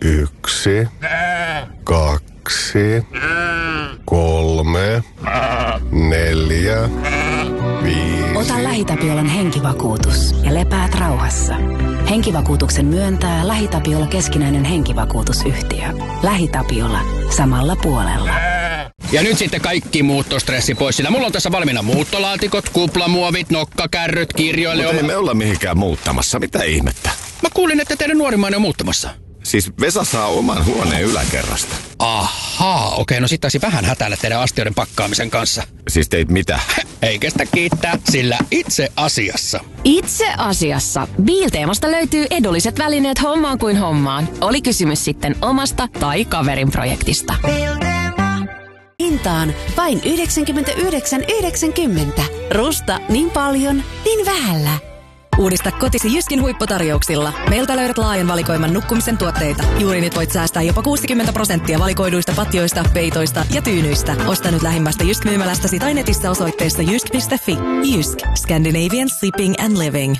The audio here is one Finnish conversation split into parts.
1, 2, 3, 4, 5. Ota LähiTapiolan henkivakuutus ja lepäät rauhassa. Henkivakuutuksen myöntää LähiTapiola keskinäinen henkivakuutusyhtiö. LähiTapiola. Samalla puolella. Ja nyt sitten kaikki muuttostressi pois, sillä mulla on tässä valmiina muuttolaatikot, kuplamuovit, nokkakärryt, kirjoille. Mutta ei me olla mihinkään muuttamassa. Mitä ihmettä? Mä kuulin, että teidän nuorimmainen on muuttamassa. Siis Vesa saa oman huoneen yläkerrasta. Ahaa, okei, no sit taisi vähän hätäillä teidän astioiden pakkaamisen kanssa. Siis teit mitä? Eikä sitä kiittää, sillä itse asiassa. Itse asiassa. Biilteemasta löytyy edulliset välineet hommaan kuin hommaan. Oli kysymys sitten omasta tai kaverin projektista. Hintaan vain 99,90. Rusta niin paljon, niin vähällä. Uudista kotisi Jyskin huipputarjouksilla. Meiltä löydät laajan valikoiman nukkumisen tuotteita. Juuri nyt voit säästää jopa 60% valikoiduista patjoista, peitoista ja tyynyistä. Osta nyt lähimmästä Jysk-myymälästäsi tai netissä osoitteessa jysk.fi. Jysk. Scandinavian Sleeping and Living.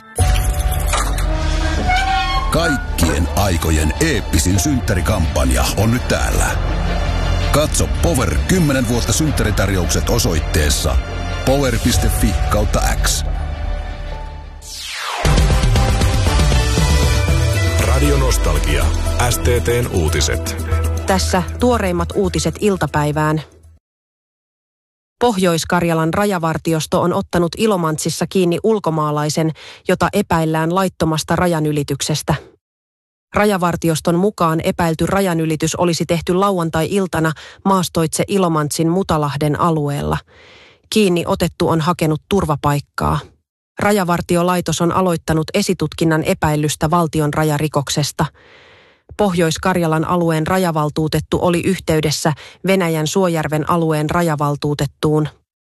Kaikkien aikojen eeppisin synttärikampanja on nyt täällä. Katso Power 10 vuotta synttäritarjoukset osoitteessa power.fi/X. Radio Nostalgia. STT:n uutiset. Tässä tuoreimmat uutiset iltapäivään. Pohjois-Karjalan rajavartiosto on ottanut Ilomantsissa kiinni ulkomaalaisen, jota epäillään laittomasta rajanylityksestä. Rajavartioston mukaan epäilty rajanylitys olisi tehty lauantai-iltana maastoitse Ilomantsin Mutalahden alueella. Kiinni otettu on hakenut turvapaikkaa. Rajavartiolaitos on aloittanut esitutkinnan epäillystä valtion rajarikoksesta. Pohjois-Karjalan alueen rajavaltuutettu oli yhteydessä Venäjän Suojärven alueen rajavaltuutettuun.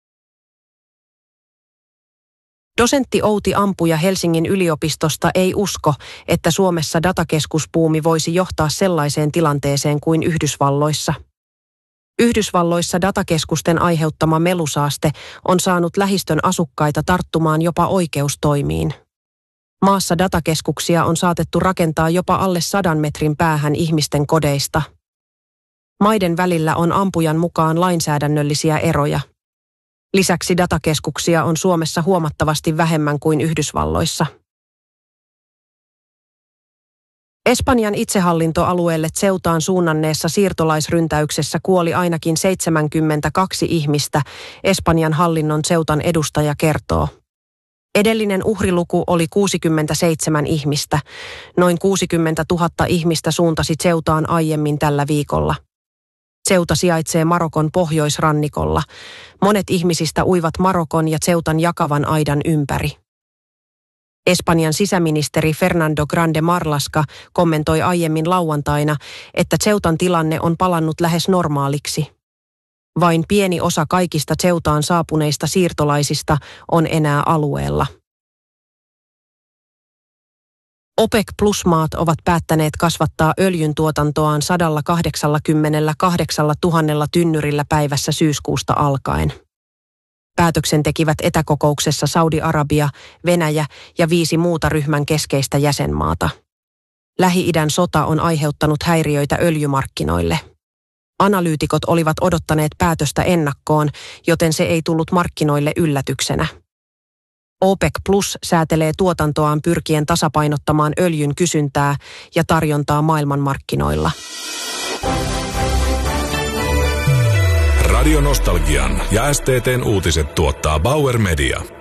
Dosentti Outi Ampuja Helsingin yliopistosta ei usko, että Suomessa datakeskusbuumi voisi johtaa sellaiseen tilanteeseen kuin Yhdysvalloissa. Yhdysvalloissa datakeskusten aiheuttama melusaaste on saanut lähistön asukkaita tarttumaan jopa oikeustoimiin. Maassa datakeskuksia on saatettu rakentaa jopa alle 100 metrin päähän ihmisten kodeista. Maiden välillä on Ampujan mukaan lainsäädännöllisiä eroja. Lisäksi datakeskuksia on Suomessa huomattavasti vähemmän kuin Yhdysvalloissa. Espanjan itsehallintoalueelle Ceutaan suunnanneessa siirtolaisryntäyksessä kuoli ainakin 72 ihmistä, Espanjan hallinnon Ceutan edustaja kertoo. Edellinen uhriluku oli 67 ihmistä. Noin 60 000 ihmistä suuntasi Ceutaan aiemmin tällä viikolla. Ceuta sijaitsee Marokon pohjoisrannikolla. Monet ihmisistä uivat Marokon ja Ceutan jakavan aidan ympäri. Espanjan sisäministeri Fernando Grande Marlaska kommentoi aiemmin lauantaina, että Ceutan tilanne on palannut lähes normaaliksi. Vain pieni osa kaikista Ceutaan saapuneista siirtolaisista on enää alueella. OPEC-plus-maat ovat päättäneet kasvattaa öljyntuotantoaan 188 000 tynnyrillä päivässä syyskuusta alkaen. Päätöksen tekivät etäkokouksessa Saudi-Arabia, Venäjä ja 5 muuta ryhmän keskeistä jäsenmaata. Lähi-idän sota on aiheuttanut häiriöitä öljymarkkinoille. Analyytikot olivat odottaneet päätöstä ennakkoon, joten se ei tullut markkinoille yllätyksenä. OPEC Plus säätelee tuotantoaan pyrkien tasapainottamaan öljyn kysyntää ja tarjontaa maailmanmarkkinoilla. Radio Nostalgian ja STT:n uutiset tuottaa Bauer Media.